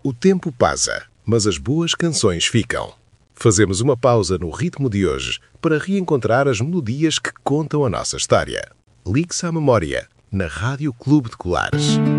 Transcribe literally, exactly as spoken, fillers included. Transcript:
O tempo passa, mas as boas canções ficam. Fazemos uma pausa no ritmo de hoje para reencontrar as melodias que contam a nossa história. Ligue-se à memória, na Rádio Clube de Colares.